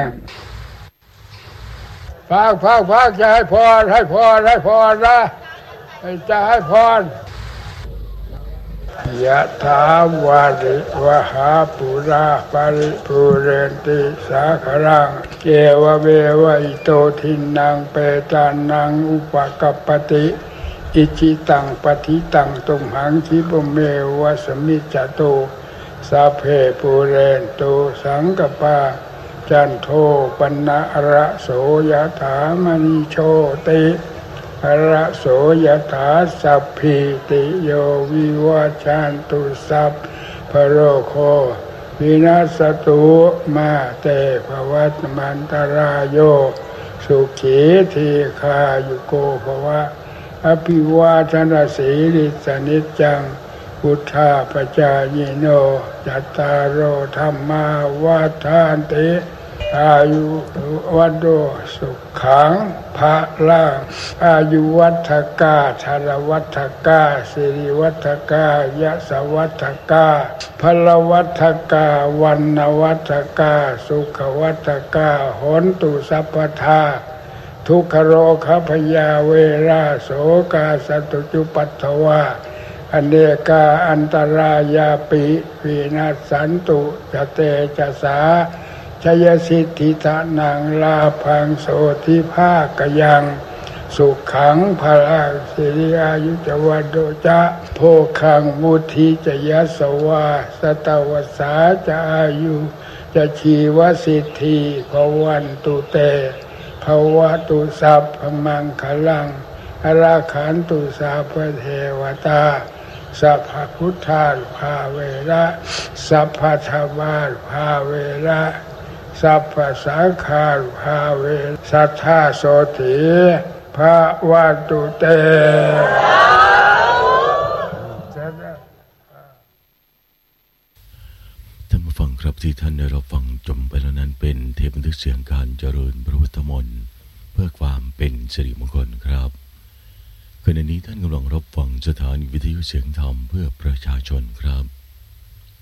พักจะให้พรนะจะให้พรยะถาวาริวหาปุราปาริปุเรนติสาครังเกวะเววะอิโตทินังเปตานังอุปกัปปติอิจิตังปฏิตังตุมหังคิปเมวะสมิจจโตสัพเพปุเรนโตสังกปาจันโทปนะระโสยถามณิโชติระโสยถาสัพพิติโยวิวัชชันตุสัพพโรโควินาศตุมาเตภวัตมันตรายโยสุขีทีคายุโกภวะอภิวาทนาสีลิสนิจจังพุทธาปจายโนจัตตารโอธรรมาวาทานติอายุวัโดสุขังภะลังอายุวัฏกาชาลวัฏกาสิริวัฏกายะสวัฏกาพลวัฏกาวันนวัฏกาสุขวัฏกาโหนตุสัพพทาทุกขโรคพยาเวราโสกาสตุจุปัฏฐวาอเนกาอันตรายาปิวินาศสันตุจเตจสาชยสิทธิทานังลาภังโสทิภาคยังสุขังพลังสิริอายุจวัดโดจะโภคังมุทิจยัสวาสตวสาจะอายุจะชีวสิทธิภวันตุเตภวตุสัพพมังคลังอราขันตุสัพพเทวตาสัพพพุทธาภาเวระสัพพธรรมาภาเวระสัพพสังฆาภาเวสัทธาโสติภะวันตุเตท่านผู้ฟังครับที่ท่านได้รับฟังจบไปแล้วนั้นเป็นเทปบันทึกเสียงการเจริญพระพุทธมนต์เพื่อความเป็นสิริมงคลครับขณะนี้ท่านกำลังรับฟังสถานีวิทยุเสียงธรรมเพื่อประชาชนครับ